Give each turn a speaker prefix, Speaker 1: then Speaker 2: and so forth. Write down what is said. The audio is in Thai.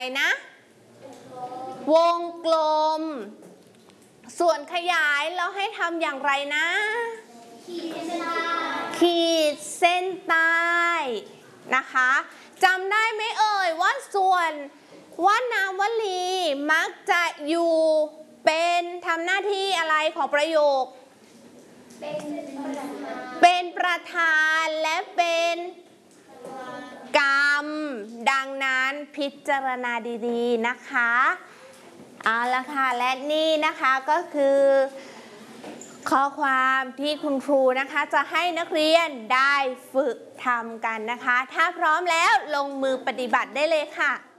Speaker 1: นะวงกลมส่วนขยายเราให้ทำอย่างไรนะขีดเส้นใต้นะคะจำได้ไหมเอ่ยว่าส่วนว่านามวลีมักจะอยู่เป็นทำหน้าที่อะไรของประโยคเป็นประธานและเป็นกรรมดังนั้นพิจารณาดีๆนะคะเอาละค่ะและนี่นะคะก็คือข้อความที่คุณครูนะคะจะให้นักเรียนได้ฝึกทำกันนะคะถ้าพร้อมแล้วลงมือปฏิบัติได้เลยค่ะ